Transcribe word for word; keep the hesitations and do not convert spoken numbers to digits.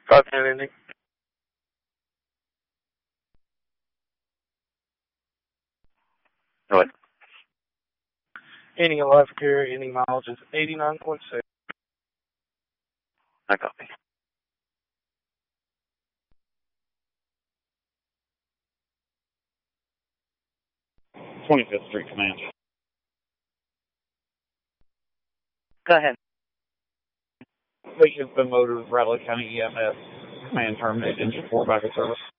five ten ending. What? Ending alive carrier, ending mileage is eighty-nine point six. I copy. twenty-fifth Street Command. Go ahead. Station been motored, Bradley County E M S. Command terminated, engine four back in service.